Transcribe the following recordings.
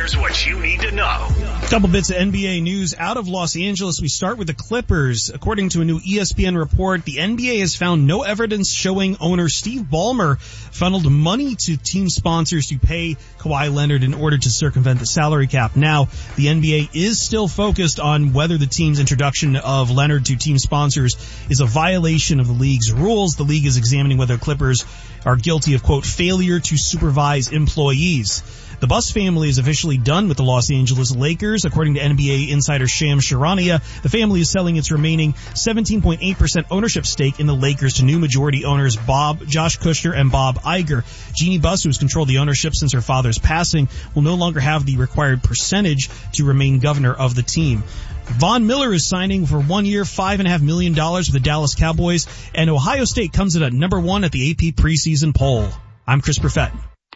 Here's what you need to know. Couple bits of NBA news out of Los Angeles. We start with the Clippers. According to a new ESPN report, the NBA has found no evidence showing owner Steve Ballmer funneled money to team sponsors to pay Kawhi Leonard in order to circumvent the salary cap. Now, the NBA is still focused on whether the team's introduction of Leonard to team sponsors is a violation of the league's rules. The league is examining whether Clippers are guilty of, quote, failure to supervise employees. The Buss family is officially done with the Los Angeles Lakers. According to NBA insider Shams Charania, the family is selling its remaining 17.8% ownership stake in the Lakers to new majority owners Josh Kushner and Bob Iger. Jeannie Buss, who has controlled the ownership since her father's passing, will no longer have the required percentage to remain governor of the team. Von Miller is signing for 1 year, $5.5 million with the Dallas Cowboys, and Ohio State comes in at number 1 at the AP preseason poll. I'm Chris Perfett.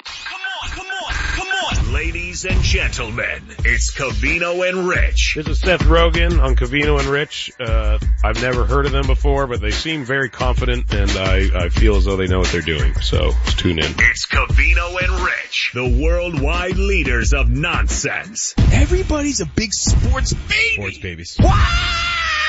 Ladies and gentlemen, it's Covino and Rich. This is Seth Rogen on Covino and Rich. I've never heard of them before, but they seem very confident, and I feel as though they know what they're doing. So let's tune in. It's Covino and Rich, the worldwide leaders of nonsense. Everybody's a big sports baby. Sports babies. Wow!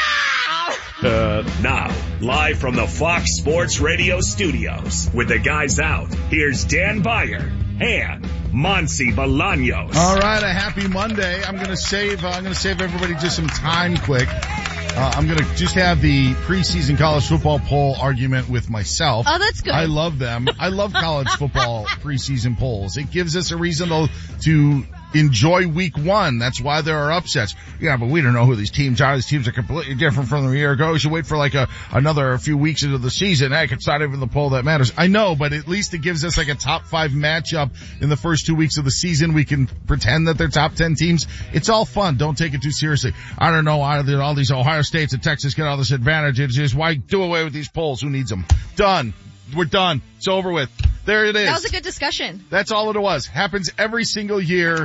Now, live from the Fox Sports Radio studios, with the guys out, here's Dan Beyer and Monsi Bolaños. All right, a happy Monday. I'm gonna save everybody just some time quick. I'm gonna just have the preseason college football poll argument with myself. Oh, that's good. I love them. I love college football preseason polls. It gives us a reason to enjoy week one. That's why there are upsets. Yeah, but we don't know who these teams are. These teams are completely different from a year ago. We should wait for like another few weeks into the season. Heck, it's not even the poll that matters. I know, but at least it gives us like a top 5 matchup in the first 2 weeks of the season. We can pretend that they're top 10 teams. It's all fun. Don't take it too seriously. I don't know why all these Ohio States and Texas get all this advantage. It's just why do away with these polls? Who needs them? Done. We're done. It's over with. There it is. That was a good discussion. That's all it was. Happens every single year.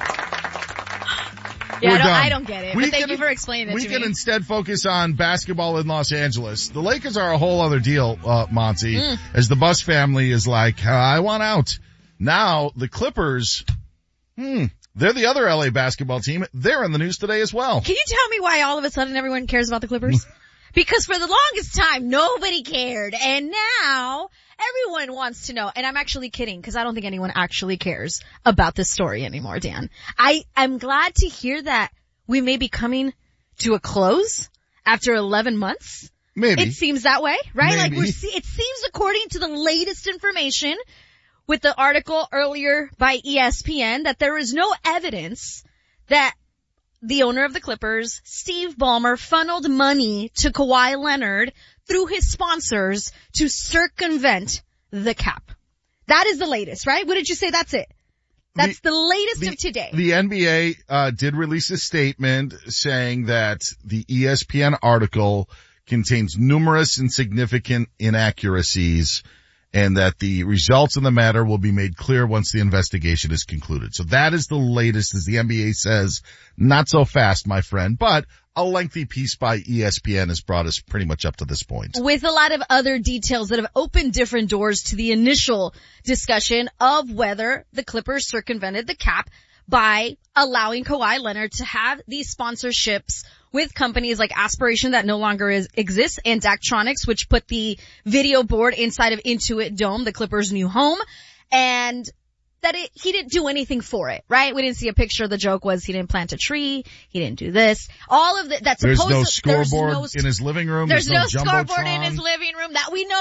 Yeah, I don't get it. But thank you for explaining it to me. We can instead focus on basketball in Los Angeles. The Lakers are a whole other deal, Monty, as the Buss family is like, I want out. Now, the Clippers, they're the other LA basketball team. They're in the news today as well. Can you tell me why all of a sudden everyone cares about the Clippers? Because for the longest time, nobody cared. And now everyone wants to know. And I'm actually kidding because I don't think anyone actually cares about this story anymore, Dan. I'm glad to hear that we may be coming to a close after 11 months. Maybe. It seems that way, right? Maybe. Like it seems according to the latest information with the article earlier by ESPN that there is no evidence that the owner of the Clippers, Steve Ballmer, funneled money to Kawhi Leonard through his sponsors to circumvent the cap. That is the latest, right? What did you say? That's it. That's the latest of today. The NBA did release a statement saying that the ESPN article contains numerous and significant inaccuracies and that the results in the matter will be made clear once the investigation is concluded. So that is the latest, as the NBA says. Not so fast, my friend, but a lengthy piece by ESPN has brought us pretty much up to this point. With a lot of other details that have opened different doors to the initial discussion of whether the Clippers circumvented the cap by allowing Kawhi Leonard to have these sponsorships with companies like Aspiration that no longer exists and Daktronics, which put the video board inside of Intuit Dome, the Clippers' new home, and that he didn't do anything for it, right? We didn't see a picture. The joke was he didn't plant a tree, he didn't do this. All of that. There's no scoreboard in his living room. There's no scoreboard in his living room that we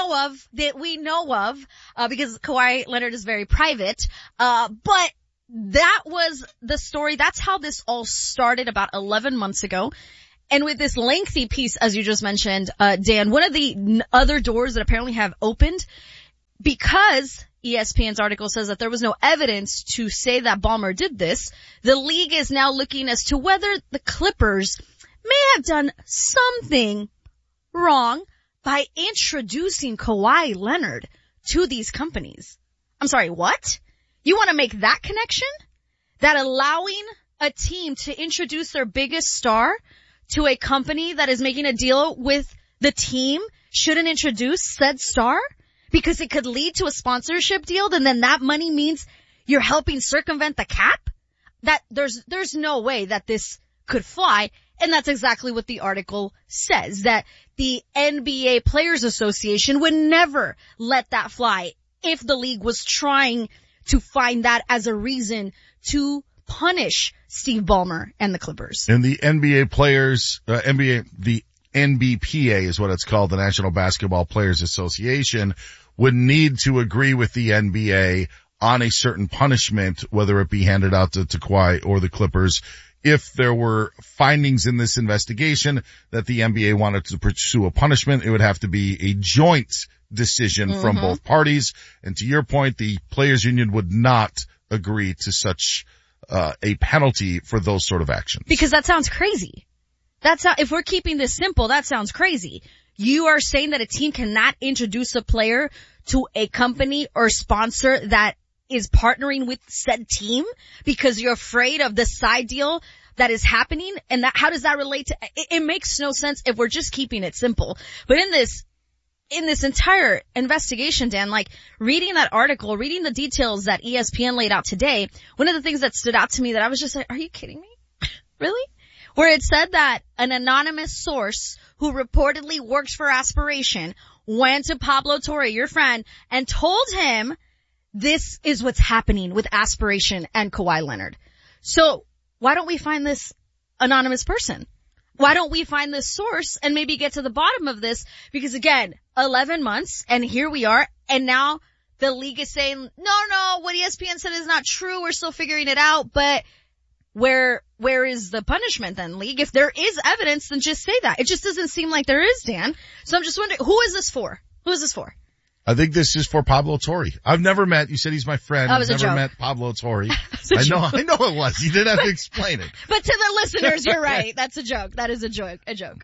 know of, because Kawhi Leonard is very private. But that was the story. That's how this all started about 11 months ago. And with this lengthy piece, as you just mentioned, Dan, one of the other doors that apparently have opened, because ESPN's article says that there was no evidence to say that Ballmer did this, the league is now looking as to whether the Clippers may have done something wrong by introducing Kawhi Leonard to these companies. I'm sorry, what? You want to make that connection? That allowing a team to introduce their biggest star to a company that is making a deal with the team shouldn't introduce said star? Because it could lead to a sponsorship deal, and then that money means you're helping circumvent the cap? there's no way that this could fly. And that's exactly what the article says, that the NBA Players Association would never let that fly if the league was trying to find that as a reason to punish Steve Ballmer and the Clippers. And the NBA players, the NBPA is what it's called, the National Basketball Players Association, would need to agree with the NBA on a certain punishment, whether it be handed out to Kawhi or the Clippers. If there were findings in this investigation that the NBA wanted to pursue a punishment, it would have to be a joint decision from both parties. And to your point, the players union would not agree to such a penalty for those sort of actions. Because that sounds crazy. If we're keeping this simple, that sounds crazy. You are saying that a team cannot introduce a player to a company or sponsor that is partnering with said team because you're afraid of the side deal that is happening. And how does that relate to, it makes no sense if we're just keeping it simple. But in this entire investigation, Dan, like reading that article, reading the details that ESPN laid out today, one of the things that stood out to me that I was just like, are you kidding me? Really? Where it said that an anonymous source who reportedly works for Aspiration went to Pablo Torre, your friend, and told him this is what's happening with Aspiration and Kawhi Leonard. So why don't we find this anonymous person? Why don't we find this source and maybe get to the bottom of this? Because again, 11 months and here we are, and now the league is saying, no, what ESPN said is not true. We're still figuring it out. But where is the punishment then, league? If there is evidence, then just say that. It just doesn't seem like there is, Dan. So I'm just wondering, who is this for? Who is this for? I think this is for Pablo Torre. I've never met, you said he's my friend. I've never met Pablo Torre. I know it was. You didn't have to explain it. But to the listeners, you're right. That's a joke. That is a joke.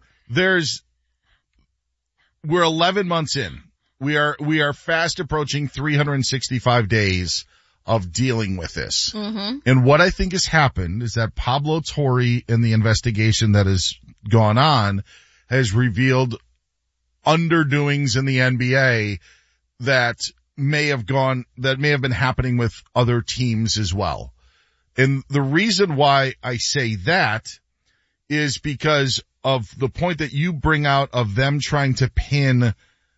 We're 11 months in. We are fast approaching 365 days of dealing with this. Mm-hmm. And what I think has happened is that Pablo Torre in the investigation that has gone on has revealed underdoings in the NBA that may have been happening with other teams as well. And the reason why I say that is because of the point that you bring out of them trying to pin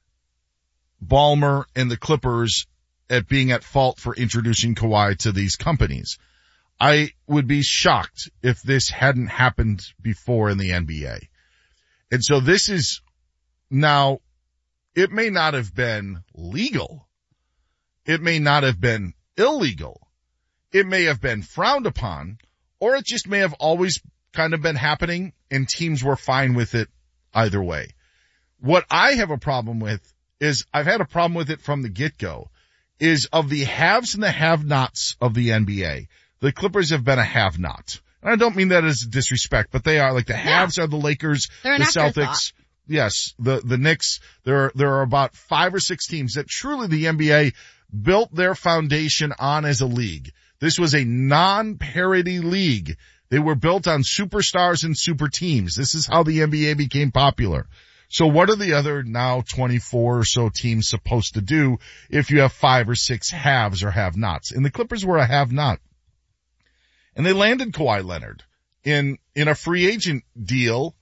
Ballmer and the Clippers at being at fault for introducing Kawhi to these companies. I would be shocked if this hadn't happened before in the NBA. And so this is now, it may not have been legal. It may not have been illegal. It may have been frowned upon, or it just may have always kind of been happening and teams were fine with it either way. What I have a problem with is, I've had a problem with it from the get-go, is of the haves and the have-nots of the NBA, the Clippers have been a have-not. And I don't mean that as a disrespect, but they are. Like the haves are the Lakers, the Celtics. Yes, the Knicks. There are about 5 or 6 teams that truly the NBA built their foundation on as a league. This was a non-parity league. They were built on superstars and super teams. This is how the NBA became popular. So what are the other now 24 or so teams supposed to do if you have 5 or 6 haves or have-nots? And the Clippers were a have-not. And they landed Kawhi Leonard in a free agent deal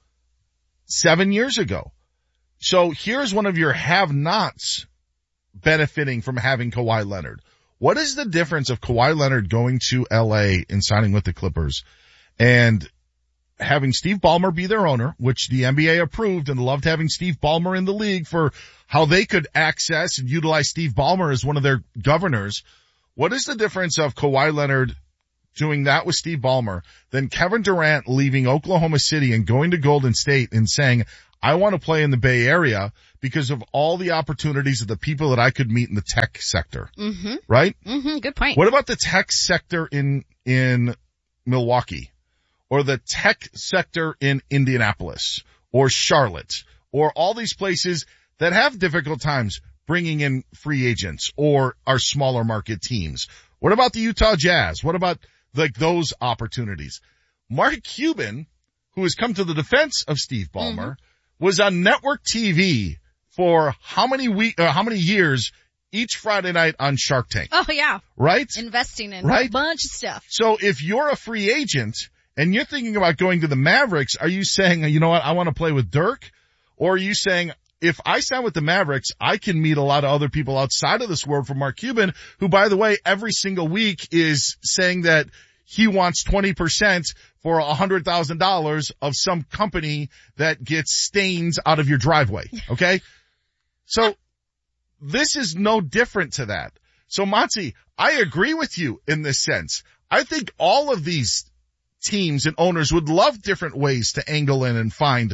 7 years ago. So here's one of your have-nots benefiting from having Kawhi Leonard. What is the difference of Kawhi Leonard going to LA and signing with the Clippers and having Steve Ballmer be their owner, which the NBA approved and loved having Steve Ballmer in the league for how they could access and utilize Steve Ballmer as one of their governors? What is the difference of Kawhi Leonard doing that with Steve Ballmer, then Kevin Durant leaving Oklahoma City and going to Golden State and saying, I want to play in the Bay Area because of all the opportunities of the people that I could meet in the tech sector. Mm-hmm. Right? Mm-hmm. Good point. What about the tech sector in Milwaukee, or the tech sector in Indianapolis or Charlotte, or all these places that have difficult times bringing in free agents or are smaller market teams? What about the Utah Jazz? What about like those opportunities? Mark Cuban, who has come to the defense of Steve Ballmer, was on network TV for how many years each Friday night on Shark Tank. Oh yeah. Right? Investing in Right? a bunch of stuff. So if you're a free agent and you're thinking about going to the Mavericks, are you saying, you know what, I want to play with Dirk? Or are you saying, if I sign with the Mavericks, I can meet a lot of other people outside of this world from Mark Cuban, who, by the way, every single week is saying that he wants 20% for $100,000 of some company that gets stains out of your driveway. Okay? So this is no different to that. So Monty, I agree with you in this sense. I think all of these teams and owners would love different ways to angle in and find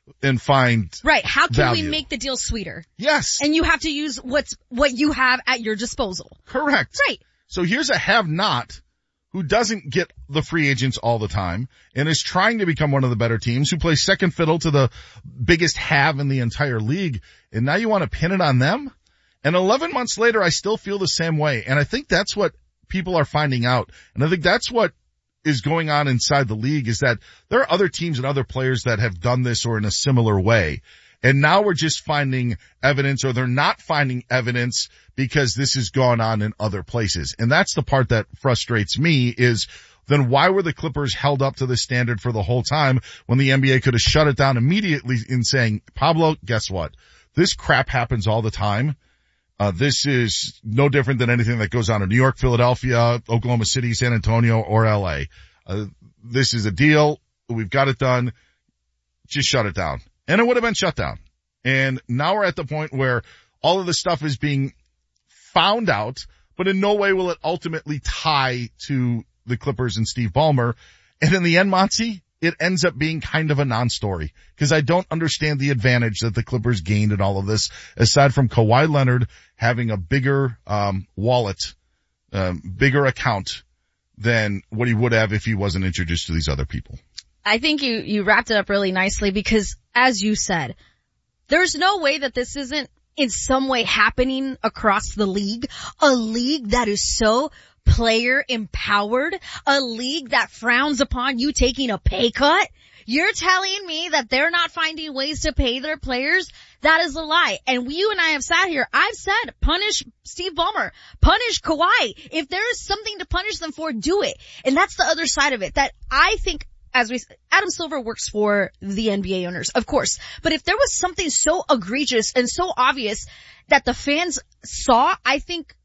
right. How can value. we make the deal sweeter? Yes. And you have to use what you have at your disposal. Correct. Right. So here's a have-not who doesn't get the free agents all the time and is trying to become one of the better teams, who plays second fiddle to the biggest have in the entire league. And now you want to pin it on them? And 11 months later, I still feel the same way. And I think that's what people are finding out. And I think that's what is going on inside the league, is that there are other teams and other players that have done this or in a similar way. And now we're just finding evidence, or they're not finding evidence because this has gone on in other places. And that's the part that frustrates me, is then why were the Clippers held up to this standard for the whole time when the NBA could have shut it down immediately in saying, Pablo, guess what? This crap happens all the time. This is no different than anything that goes on in New York, Philadelphia, Oklahoma City, San Antonio, or LA. This is a deal. We've got it done. Just shut it down. And it would have been shut down. And now we're at the point where all of this stuff is being found out, but in no way will it ultimately tie to the Clippers and Steve Ballmer. And in the end, Monty, it ends up being kind of a non-story, because I don't understand the advantage that the Clippers gained in all of this, aside from Kawhi Leonard having a bigger wallet, bigger account than what he would have if he wasn't introduced to these other people. I think you wrapped it up really nicely, because as you said, there's no way that this isn't in some way happening across the league, a league that is so player empowered, a league that frowns upon you taking a pay cut. You're telling me that they're not finding ways to pay their players? That is a lie. And you and I have sat here. I've said, punish Steve Ballmer, punish Kawhi. If there is something to punish them for, do it. And that's the other side of it, that I think, Adam Silver works for the NBA owners, of course. But if there was something so egregious and so obvious that the fans saw, I think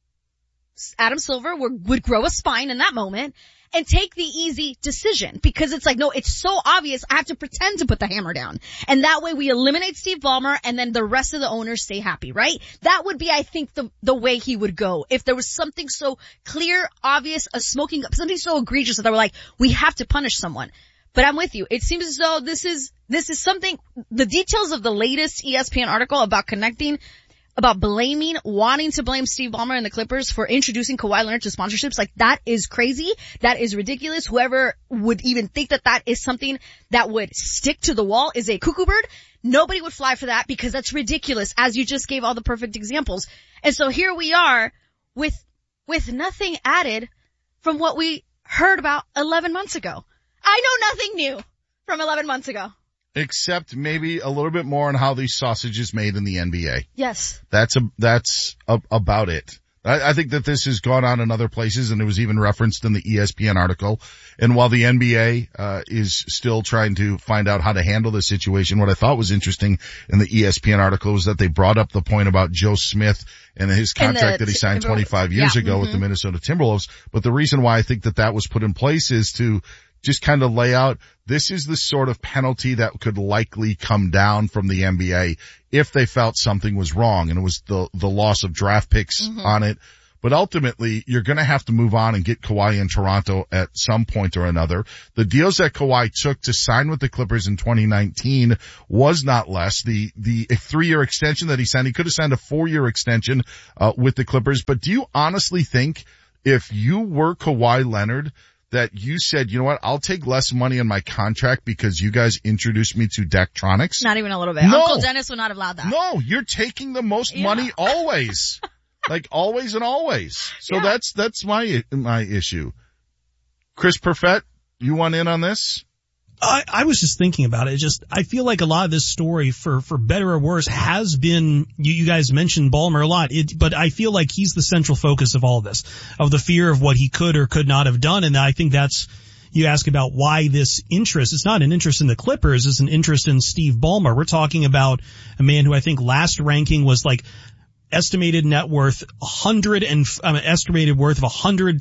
Adam Silver would grow a spine in that moment and take the easy decision, because it's like, no, it's so obvious, I have to pretend to put the hammer down. And that way we eliminate Steve Ballmer, and then the rest of the owners stay happy, right? That would be, I think, the way he would go. If there was something so clear, obvious, something so egregious that they were like, we have to punish someone. But I'm with you. It seems as though this is something, the details of the latest ESPN article about wanting to blame Steve Ballmer and the Clippers for introducing Kawhi Leonard to sponsorships, like, that is crazy. That is ridiculous. Whoever would even think that is something that would stick to the wall is a cuckoo bird. Nobody would fly for that, because that's ridiculous, as you just gave all the perfect examples. And so here we are with nothing added from what we heard about 11 months ago. I know nothing new from 11 months ago. Except maybe a little bit more on how these sausages made in the NBA. Yes. That's about it. I think that this has gone on in other places, and it was even referenced in the ESPN article. And while the NBA is still trying to find out how to handle the situation, what I thought was interesting in the ESPN article was that they brought up the point about Joe Smith and his contract that he signed 25 years ago with the Minnesota Timberwolves. But the reason why I think that was put in place is to just kind of lay out, this is the sort of penalty that could likely come down from the NBA if they felt something was wrong, and it was the loss of draft picks on it. But ultimately, you're going to have to move on and get Kawhi in Toronto at some point or another. The deals that Kawhi took to sign with the Clippers in 2019 was not less. The 3-year extension that he signed, he could have signed a 4-year extension with the Clippers. But do you honestly think, if you were Kawhi Leonard, that you said, you know what, I'll take less money on my contract because you guys introduced me to Daktronics? Not even a little bit. No. Uncle Dennis would not have allowed that. No, you're taking the most money always. Like, always and always. So that's my issue. Chris Perfett, you want in on this? I was just thinking about it. I feel like a lot of this story, for better or worse, has been, you guys mentioned Ballmer a lot, but I feel like he's the central focus of all of this, of the fear of what he could or could not have done. And I think that's, you ask about why this interest. It's not an interest in the Clippers, it's an interest in Steve Ballmer. We're talking about a man who I think last ranking was like estimated net worth estimated worth of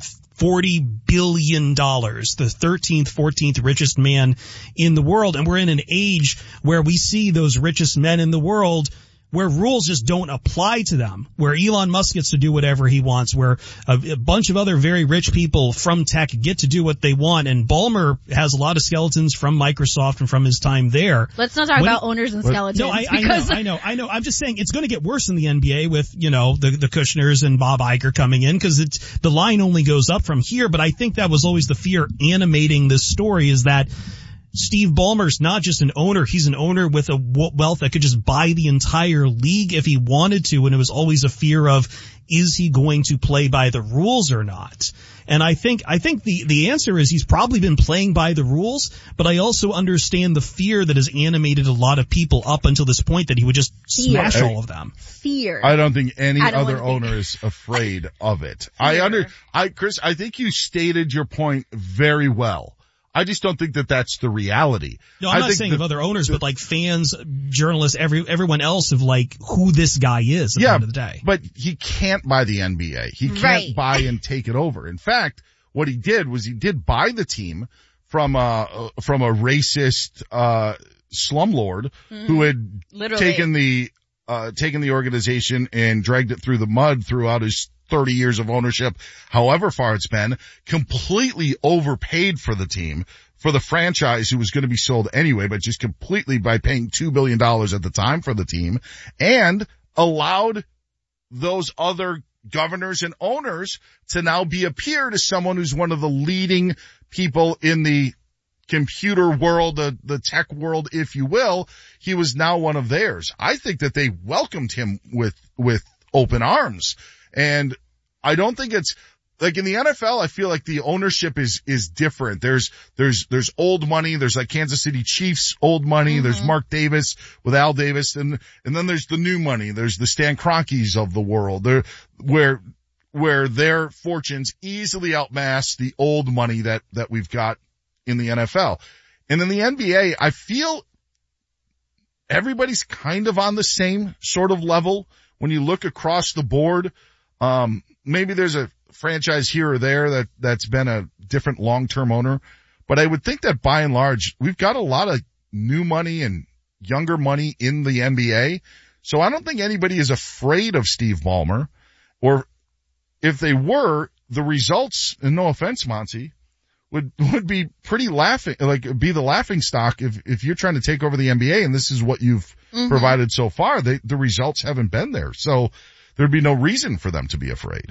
$140 billion, the 13th, 14th richest man in the world. And we're in an age where we see those richest men in the world where rules just don't apply to them, where Elon Musk gets to do whatever he wants, where a bunch of other very rich people from tech get to do what they want, and Ballmer has a lot of skeletons from Microsoft and from his time there. Let's not talk about owners and skeletons. No, I know. I'm just saying it's going to get worse in the NBA with, the Kushners and Bob Iger coming in, because the line only goes up from here. But I think that was always the fear animating this story, is that Steve Ballmer's not just an owner, he's an owner with a wealth that could just buy the entire league if he wanted to, and it was always a fear of, is he going to play by the rules or not? And I think the answer is he's probably been playing by the rules, but I also understand the fear that has animated a lot of people up until this point, that he would just smash all of them. Fear. I don't think any other owner is afraid of it. Chris, I think you stated your point very well. I just don't think that that's the reality. No, I'm not saying of other owners, but like fans, journalists, everyone else, of like who this guy is at the end of the day. But he can't buy the NBA. He can't buy and take it over. In fact, what he did was he did buy the team from a racist, slumlord who had taken the organization and dragged it through the mud throughout his 30 years of ownership, however far it's been, completely overpaid for the team, for the franchise who was going to be sold anyway, but just completely by paying $2 billion at the time for the team, and allowed those other governors and owners to now be a peer to someone who's one of the leading people in the computer world, the tech world, if you will. He was now one of theirs. I think that they welcomed him with open arms. And I don't think it's like in the NFL. I feel like the ownership is different. There's old money. There's like Kansas City Chiefs old money. Mm-hmm. There's Mark Davis with Al Davis, and then there's the new money. There's the Stan Kroenkes of the world. Where their fortunes easily outmass the old money that we've got in the NFL. And in the NBA, I feel everybody's kind of on the same sort of level when you look across the board. Maybe there's a franchise here or there that's been a different long-term owner, but I would think that by and large, we've got a lot of new money and younger money in the NBA. So I don't think anybody is afraid of Steve Ballmer, or if they were, the results, and no offense, Monty, would be pretty be the laughing stock if you're trying to take over the NBA and this is what you've provided so far. The results haven't been there. So there'd be no reason for them to be afraid.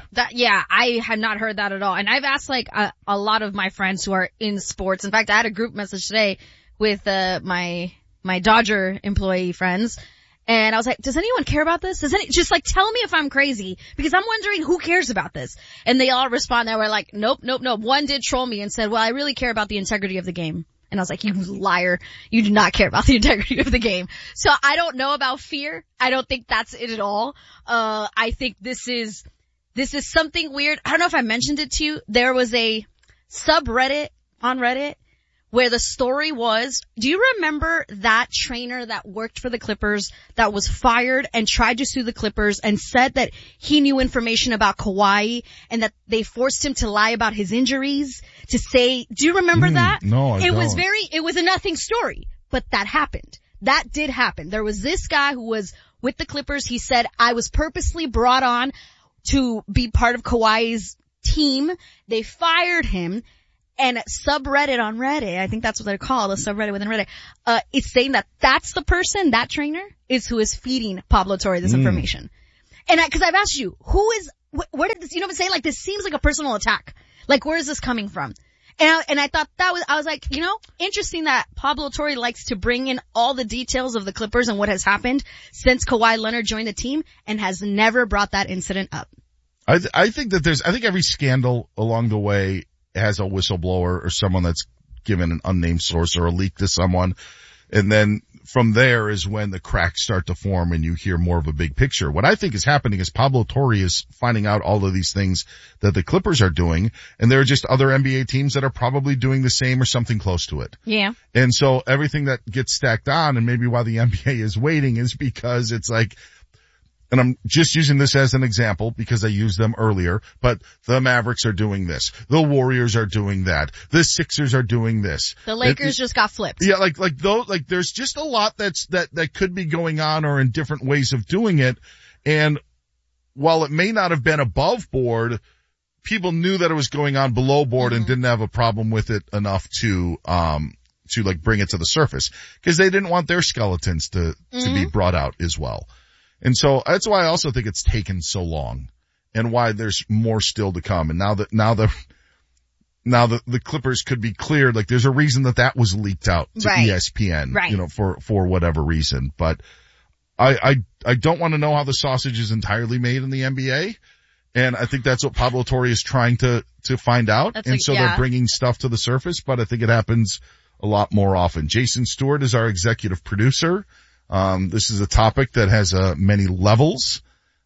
I had not heard that at all. And I've asked like a lot of my friends who are in sports. In fact, I had a group message today with my Dodger employee friends. And I was like, does anyone care about this? Just like tell me if I'm crazy, because I'm wondering who cares about this. And they all respond. They were like, nope. One did troll me and said, well, I really care about the integrity of the game. And I was like, you liar. You do not care about the integrity of the game. So I don't know about fear. I don't think that's it at all. I think this is something weird. I don't know if I mentioned it to you. There was a subreddit on Reddit where the story was, do you remember that trainer that worked for the Clippers that was fired and tried to sue the Clippers and said that he knew information about Kawhi and that they forced him to lie about his injuries to say, do you remember that? No, I don't. It was a nothing story, but that happened. That did happen. There was this guy who was with the Clippers. He said, I was purposely brought on to be part of Kawhi's team. They fired him. And subreddit on Reddit, I think that's what they're called, a subreddit within Reddit, it's saying that that's the person, that trainer, is who is feeding Pablo Torre this information. And cause I've asked you, where did this, you know what I'm saying? Like this seems like a personal attack. Like where is this coming from? And I thought I was like, interesting that Pablo Torre likes to bring in all the details of the Clippers and what has happened since Kawhi Leonard joined the team and has never brought that incident up. I think every scandal along the way has a whistleblower or someone that's given an unnamed source or a leak to someone. And then from there is when the cracks start to form and you hear more of a big picture. What I think is happening is Pablo Torre is finding out all of these things that the Clippers are doing, and there are just other NBA teams that are probably doing the same or something close to it. Yeah. And so everything that gets stacked on, and maybe why the NBA is waiting, is because it's like, and I'm just using this as an example because I used them earlier, but the Mavericks are doing this. The Warriors are doing that. The Sixers are doing this. The Lakers just got flipped. Yeah, like there's just a lot that could be going on or in different ways of doing it. And while it may not have been above board, people knew that it was going on below board and didn't have a problem with it enough to like bring it to the surface because they didn't want their skeletons to be brought out as well. And so that's why I also think it's taken so long and why there's more still to come. And now the Clippers could be cleared. Like there's a reason that was leaked out to ESPN, right. You know, for whatever reason. But I don't want to know how the sausage is entirely made in the NBA. And I think that's what Pablo Torre is trying to find out. They're bringing stuff to the surface, but I think it happens a lot more often. Jason Stewart is our executive producer. This is a topic that has many levels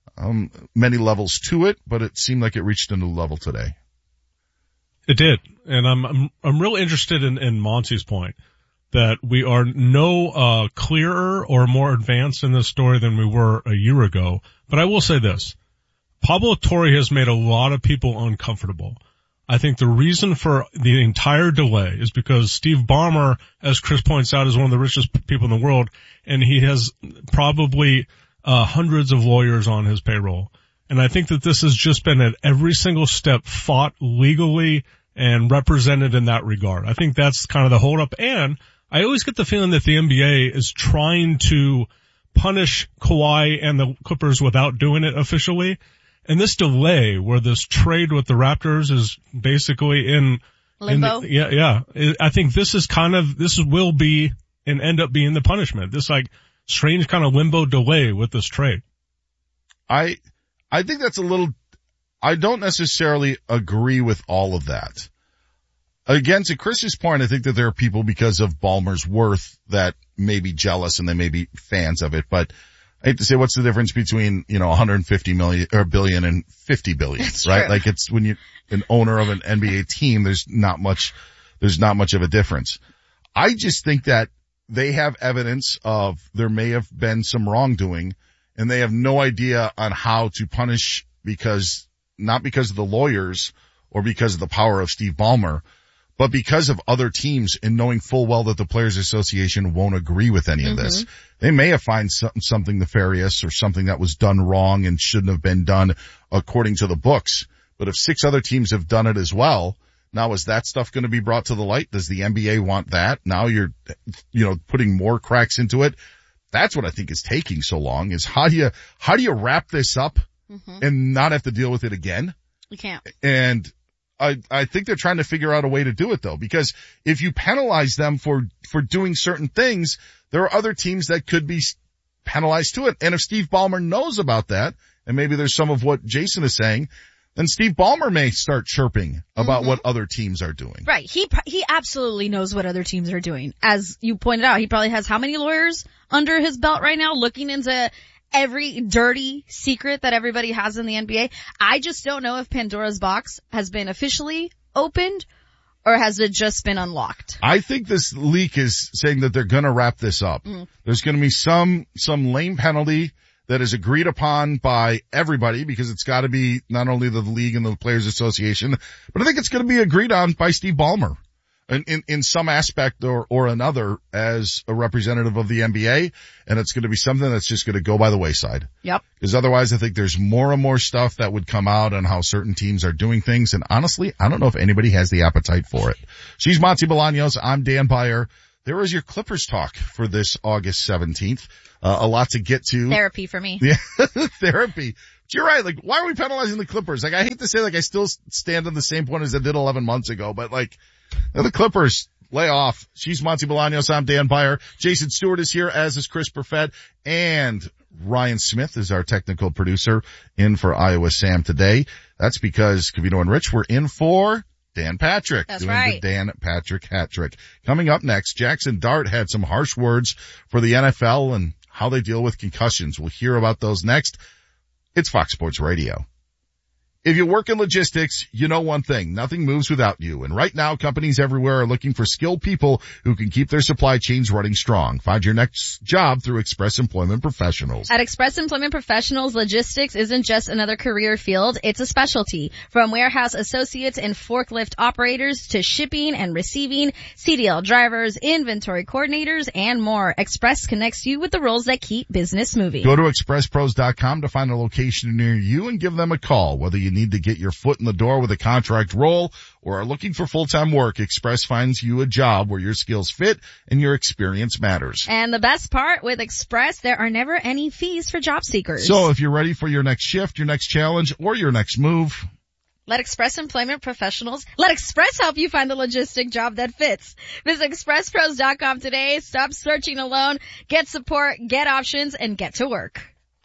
to it, but it seemed like it reached a new level today. It did, and I'm really interested in Monty's point that we are no clearer or more advanced in this story than we were a year ago. But I will say this: Pablo Torre has made a lot of people uncomfortable. I think the reason for the entire delay is because Steve Ballmer, as Chris points out, is one of the richest people in the world, and he has probably hundreds of lawyers on his payroll. And I think that this has just been at every single step fought legally and represented in that regard. I think that's kind of the holdup. And I always get the feeling that the NBA is trying to punish Kawhi and the Clippers without doing it officially. And this delay where this trade with the Raptors is basically in limbo. I think this will be and end up being the punishment. This like strange kind of limbo delay with this trade. I think that's I don't necessarily agree with all of that. Again, to Chris's point, I think that there are people because of Ballmer's worth that may be jealous and they may be fans of it, but I hate to say what's the difference between, 150 million or billion and 50 billion, right? True. Like it's when you're an owner of an NBA team, there's not much of a difference. I just think that they have evidence of there may have been some wrongdoing and they have no idea on how to punish not because of the lawyers or because of the power of Steve Ballmer, but because of other teams and knowing full well that the Players Association won't agree with any of this. They may have found something nefarious or something that was done wrong and shouldn't have been done according to the books. But if 6 other teams have done it as well, now is that stuff going to be brought to the light? Does the NBA want that? Now you're, putting more cracks into it. That's what I think is taking so long is how do you wrap this up and not have to deal with it again? You can't. And I think they're trying to figure out a way to do it though, because if you penalize them for doing certain things, there are other teams that could be penalized to it. And if Steve Ballmer knows about that, and maybe there's some of what Jason is saying, then Steve Ballmer may start chirping about what other teams are doing. Right. He absolutely knows what other teams are doing. As you pointed out, he probably has how many lawyers under his belt right now looking into every dirty secret that everybody has in the NBA. I just don't know if Pandora's box has been officially opened or has it just been unlocked. I think this leak is saying that they're going to wrap this up. There's going to be some lame penalty that is agreed upon by everybody because it's got to be not only the league and the Players Association, but I think it's going to be agreed on by Steve Ballmer in some aspect or another as a representative of the NBA. And it's going to be something that's just going to go by the wayside. Yep. Because otherwise I think there's more and more stuff that would come out on how certain teams are doing things. And honestly, I don't know if anybody has the appetite for it. She's Monty Bolaños. I'm Dan Beyer. There is your Clippers talk for this August 17th. A lot to get to. Therapy for me. Yeah, therapy. But you're right. Like, why are we penalizing the Clippers? Like, I hate to say, like, I still stand on the same point as I did 11 months ago, but like, the Clippers, lay off. She's Monty Bolaños. I'm Dan Beyer. Jason Stewart is here, as is Chris Perfett, and Ryan Smith is our technical producer in for Iowa Sam today. That's because Covino and Rich were in for Dan Patrick. That's doing right. The Dan Patrick hat trick. Coming up next, Jackson Dart had some harsh words for the NFL and how they deal with concussions. We'll hear about those next. It's Fox Sports Radio. If you work in logistics, you know one thing. Nothing moves without you. And right now, companies everywhere are looking for skilled people who can keep their supply chains running strong. Find your next job through Express Employment Professionals. At Express Employment Professionals, logistics isn't just another career field, it's a specialty. From warehouse associates and forklift operators to shipping and receiving, CDL drivers, inventory coordinators, and more. Express connects you with the roles that keep business moving. Go to expresspros.com to find a location near you and give them a call. Whether you need to get your foot in the door with a contract role or are looking for full-time work, Express finds you a job where your skills fit and your experience matters. And the best part with Express, there are never any fees for job seekers. So if you're ready for your next shift, your next challenge, or your next move, let Express help you find the logistic job that fits. Visit expresspros.com today. Stop searching alone. Get support, get options, and get to work.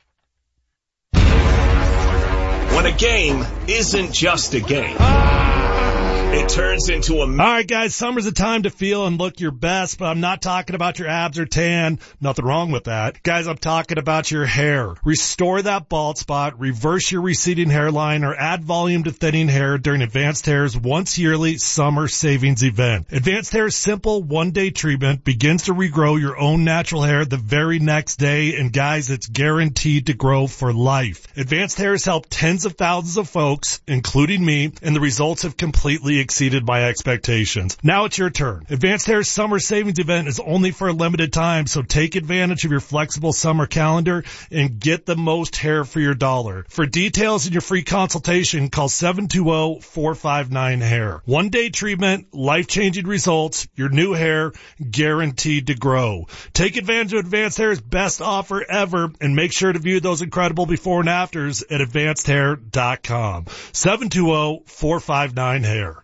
When a game isn't just a game, it turns into a... All right, guys, summer's a time to feel and look your best, but I'm not talking about your abs or tan. Nothing wrong with that. Guys, I'm talking about your hair. Restore that bald spot, reverse your receding hairline, or add volume to thinning hair during Advanced Hair's once-yearly summer savings event. Advanced Hair's simple one-day treatment begins to regrow your own natural hair the very next day, and guys, it's guaranteed to grow for life. Advanced Hair has helped tens of thousands of folks, including me, and the results have completely exceeded my expectations. Now it's your turn. Advanced Hair's summer savings event is only for a limited time, so take advantage of your flexible summer calendar and get the most hair for your dollar. For details and your free consultation, call 720-459-HAIR. One-day treatment, life-changing results, your new hair guaranteed to grow. Take advantage of Advanced Hair's best offer ever and make sure to view those incredible before and afters at advancedhair.com. 720-459-HAIR.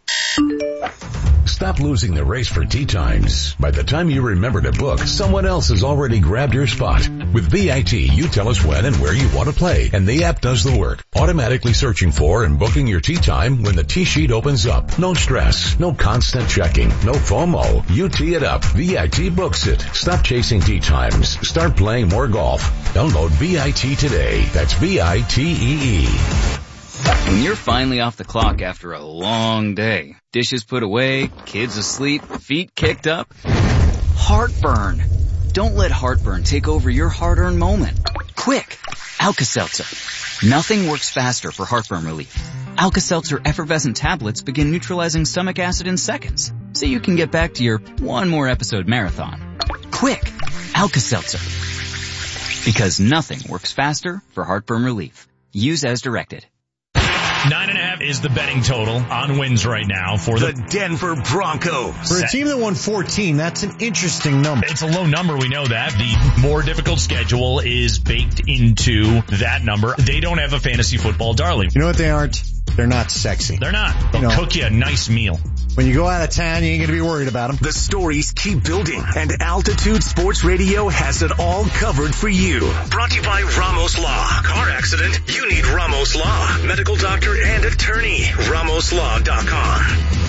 Stop losing the race for tee times. By the time you remember to book, someone else has already grabbed your spot. With VIT, you tell us when and where you want to play, and the app does the work, automatically searching for and booking your tee time when the tee sheet opens up. No stress, no constant checking, no FOMO. You tee it up. VIT books it. Stop chasing tee times. Start playing more golf. Download VIT today. That's VITEE. When you're finally off the clock after a long day, dishes put away, kids asleep, feet kicked up, heartburn. Don't let heartburn take over your hard-earned moment. Quick, Alka-Seltzer. Nothing works faster for heartburn relief. Alka-Seltzer effervescent tablets begin neutralizing stomach acid in seconds, so you can get back to your one more episode marathon. Quick, Alka-Seltzer. Because nothing works faster for heartburn relief. Use as directed. 9.5 is the betting total on wins right now for the Denver Broncos. For a team that won 14, that's an interesting number. It's a low number, we know that. The more difficult schedule is baked into that number. They don't have a fantasy football darling. You know what they aren't? They're not sexy. They're not. They'll cook you a nice meal. When you go out of town, you ain't going to be worried about them. The stories keep building, and Altitude Sports Radio has it all covered for you. Brought to you by Ramos Law. Car accident? You need Ramos Law. Medical doctor and attorney. RamosLaw.com.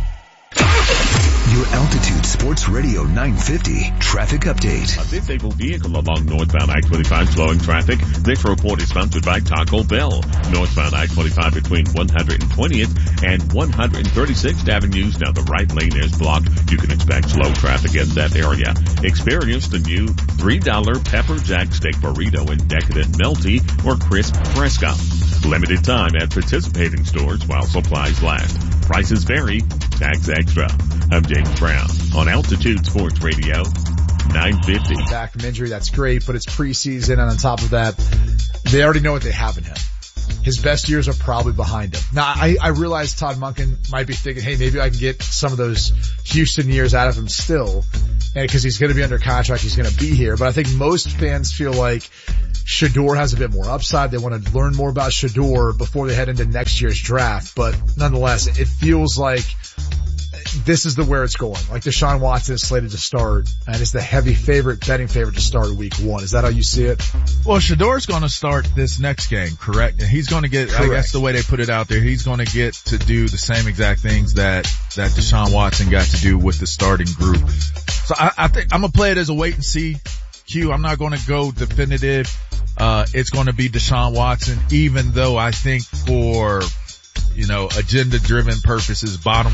Your Altitude Sports Radio 950 traffic update. A disabled vehicle along northbound I-25 slowing traffic. This report is sponsored by Taco Bell. Northbound I-25 between 120th and 136th Avenues. Now the right lane is blocked. You can expect slow traffic in that area. Experience the new $3 Pepper Jack Steak Burrito in Decadent Melty or Crisp Fresca. Limited time at participating stores while supplies last. Prices vary. Tax extra. I'm James Brown on Altitude Sports Radio 950. Back from injury, that's great, but it's preseason, and on top of that, they already know what they have in him. His best years are probably behind him. Now, I realize Todd Monken might be thinking, hey, maybe I can get some of those Houston years out of him still, and because he's going to be under contract, he's going to be here. But I think most fans feel like Shedeur has a bit more upside. They want to learn more about Shedeur before they head into next year's draft. But nonetheless, it feels like this is where it's going. Like Deshaun Watson is slated to start and is the betting favorite to start week 1. Is that how you see it? Well, Shador's going to start this next game, correct? And he's going to get, I guess the way they put it out there, he's going to get to do the same exact things that Deshaun Watson got to do with the starting group. So I think I'm going to play it as a wait and see. Q, I'm not going to go definitive. It's going to be Deshaun Watson, even though I think for, agenda driven purposes, bottom